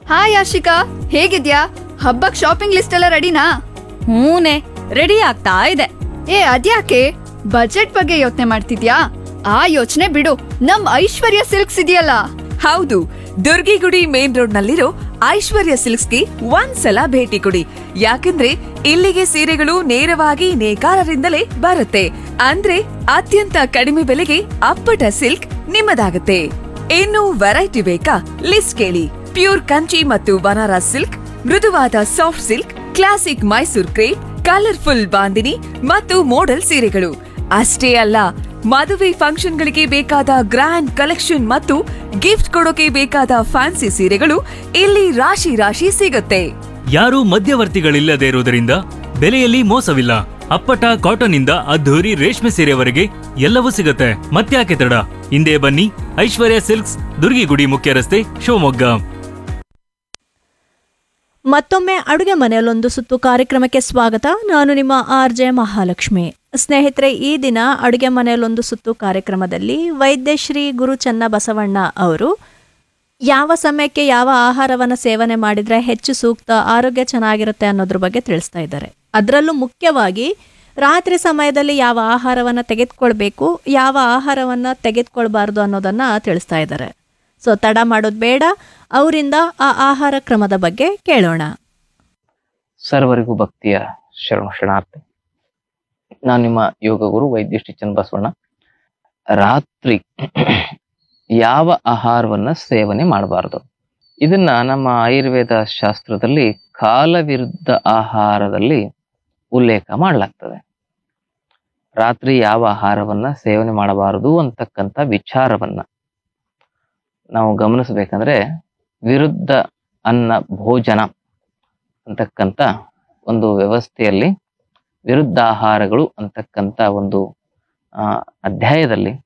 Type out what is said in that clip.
Hi Ashika, ಹೇಗಿದ್ಯಾ? ಹಬ್ಬಕ್ shopping list ಎಲ್ಲ ರೆಡಿನಾ? ಹೂನೆ, ರೆಡಿ ಆಗ್ತಾ ಇದೆ. ಅದ್ಯಾಕೆ ಬಜೆಟ್ ಬಗ್ಗೆ ಯೋಚನೆ ಮಾಡ್ತಿದ್ಯಾ? ಆ ಯೋಚನೆ ಬಿಡು, ನಮ್ ಐಶ್ವರ್ಯ ಸಿಲ್ಕ್ಸ್ ಇದೆಯಲ್ಲ. ಹೌದು, ದುರ್ಗಿಗುಡಿ ಮೇನ್ ರೋಡ್ ನಲ್ಲಿರೋ ಐಶ್ವರ್ಯ ಸಿಲ್ಕ್ಸ್ಗೆ ಒಂದ್ಸಲ ಭೇಟಿ ಕೊಡಿ. ಯಾಕಂದ್ರೆ ಇಲ್ಲಿಗೆ ಸೀರೆಗಳು ನೇರವಾಗಿ ನೇಕಾರರಿಂದಲೇ ಬರುತ್ತೆ. ಅಂದ್ರೆ ಅತ್ಯಂತ ಕಡಿಮೆ ಬೆಲೆಗೆ ಅಪ್ಪಟ ಸಿಲ್ಕ್ ನಿಮ್ಮದಾಗುತ್ತೆ. ಇನ್ನು ವೆರೈಟಿ ಬೇಕಾ? ಲಿಸ್ಟ್ ಕೇಳಿ. ಪ್ಯೂರ್ ಕಂಚಿ ಮತ್ತು ಬನಾರಸ್ ಸಿಲ್ಕ್, ಮೃದುವಾದ soft silk, classic Mysore crepe, colourful bandhani ಮತ್ತು ಮೋಡಲ್ ಸೀರೆಗಳು ಅಷ್ಟೇ ಅಲ್ಲ, ಮದುವೆ ಫಂಕ್ಷನ್ಗಳಿಗೆ ಬೇಕಾದ ಗ್ರ್ಯಾಂಡ್ ಕಲೆಕ್ಷನ್ ಮತ್ತು ಗಿಫ್ಟ್ ಕೊಡೋಕೆ ಬೇಕಾದ ಫ್ಯಾನ್ಸಿ ಸೀರೆಗಳು ಇಲ್ಲಿ ರಾಶಿ ರಾಶಿ ಸಿಗುತ್ತೆ. ಯಾರೂ ಮಧ್ಯವರ್ತಿಗಳಿಲ್ಲದೆ ಇರುವುದರಿಂದ ಬೆಲೆಯಲ್ಲಿ ಮೋಸವಿಲ್ಲ. ಅಪ್ಪಟ ಕಾಟನ್ ಇಂದ ಅದ್ಧೂರಿ ರೇಷ್ಮೆ ಸೀರೆವರೆಗೆ ಎಲ್ಲವೂ ಸಿಗುತ್ತೆ. ಮತ್ತ್ಯಾಕೆ ತಡ? ಹಿಂದೆ ಬನ್ನಿ, ಐಶ್ವರ್ಯ ಸಿಲ್ಕ್ಸ್, ದುರ್ಗಿಗುಡಿ ಮುಖ್ಯ ರಸ್ತೆ, ಶಿವಮೊಗ್ಗ. ಮತ್ತೊಮ್ಮೆ ಅಡುಗೆ ಮನೆಯಲ್ಲೊಂದು ಸುತ್ತು ಕಾರ್ಯಕ್ರಮಕ್ಕೆ ಸ್ವಾಗತ. ನಾನು ನಿಮ್ಮ RJ ಮಹಾಲಕ್ಷ್ಮಿ. ಸ್ನೇಹಿತರೆ, ಈ ದಿನ ಅಡುಗೆ ಮನೆಯಲ್ಲೊಂದು ಸುತ್ತು ಕಾರ್ಯಕ್ರಮದಲ್ಲಿ ವೈದ್ಯಶ್ರೀ ಗುರು ಚನ್ನಬಸವಣ್ಣ ಅವರು ಯಾವ ಸಮಯಕ್ಕೆ ಯಾವ ಆಹಾರವನ್ನು ಸೇವನೆ ಮಾಡಿದರೆ ಹೆಚ್ಚು ಸೂಕ್ತ, ಆರೋಗ್ಯ ಚೆನ್ನಾಗಿರುತ್ತೆ ಅನ್ನೋದ್ರ ಬಗ್ಗೆ ತಿಳಿಸ್ತಾ ಇದ್ದಾರೆ. ಅದರಲ್ಲೂ ಮುಖ್ಯವಾಗಿ ರಾತ್ರಿ ಸಮಯದಲ್ಲಿ ಯಾವ ಆಹಾರವನ್ನು ತೆಗೆದುಕೊಳ್ಬೇಕು, ಯಾವ ಆಹಾರವನ್ನು ತೆಗೆದುಕೊಳ್ಬಾರ್ದು ಅನ್ನೋದನ್ನು ತಿಳಿಸ್ತಾ ಇದ್ದಾರೆ. ಸೊ ತಡ ಮಾಡೋದು ಬೇಡ, ಅವರಿಂದ ಆ ಆಹಾರ ಕ್ರಮದ ಬಗ್ಗೆ ಕೇಳೋಣ. ಸರ್ವರಿಗೂ ಭಕ್ತಿಯ ಶರಣಾರ್ಥಿ. ನಾನು ನಿಮ್ಮ ಯೋಗ ಗುರು ವೈದ್ಯಶ್ರೀ ಚನ್ನಬಸವಣ್ಣ. ರಾತ್ರಿ ಯಾವ ಆಹಾರವನ್ನ ಸೇವನೆ ಮಾಡಬಾರದು, ಇದನ್ನ ನಮ್ಮ ಆಯುರ್ವೇದ ಶಾಸ್ತ್ರದಲ್ಲಿ ಕಾಲವಿರುದ್ಧ ಆಹಾರದಲ್ಲಿ ಉಲ್ಲೇಖ ಮಾಡಲಾಗ್ತದೆ. ರಾತ್ರಿ ಯಾವ ಆಹಾರವನ್ನ ಸೇವನೆ ಮಾಡಬಾರದು ಅಂತಕ್ಕಂಥ ವಿಚಾರವನ್ನ ನಾವು ಗಮನಿಸಬೇಕಂದ್ರೆ, ವಿರುದ್ಧ ಅನ್ನ ಭೋಜನ ಅಂತಕ್ಕಂಥ ಒಂದು ವ್ಯವಸ್ಥೆಯಲ್ಲಿ ವಿರುದ್ಧ ಆಹಾರಗಳು ಅಂತಕ್ಕಂಥ ಒಂದು ಅಧ್ಯಾಯದಲ್ಲಿ